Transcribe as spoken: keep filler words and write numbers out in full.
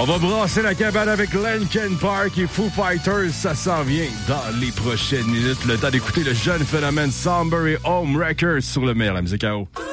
On va brasser la cabane avec Linkin Park et Foo Fighters. Ça s'en vient dans les prochaines minutes. Le temps d'écouter le jeune phénomène Somber et Homewrecker sur le meilleur la musique à eau.